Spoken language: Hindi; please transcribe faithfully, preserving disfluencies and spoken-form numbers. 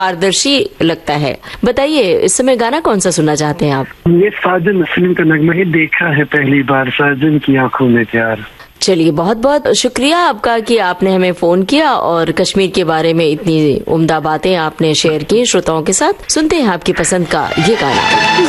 पारदर्शी लगता है। बताइए इस समय गाना कौन सा सुनना चाहते हैं आप? ये साजन फिल्म का नगमा ही देखा है पहली बार, साजन की आंखों में प्यार। चलिए बहुत बहुत शुक्रिया आपका कि आपने हमें फोन किया और कश्मीर के बारे में इतनी उम्दा बातें आपने शेयर की श्रोताओं के साथ। सुनते हैं आपकी पसंद का ये गाना।